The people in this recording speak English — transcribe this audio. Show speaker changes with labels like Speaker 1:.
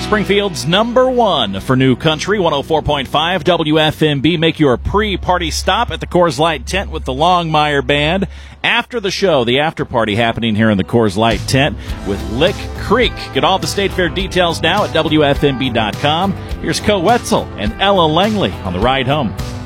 Speaker 1: Springfield's number one for New Country, 104.5 WFMB. Make your pre-party stop at the Coors Light tent with the Longmire Band. After the show, the after party happening here in the Coors Light tent with Lick Creek. Get all the State Fair details now at WFMB.com. Here's Co Wetzel and Ella Langley on the ride home.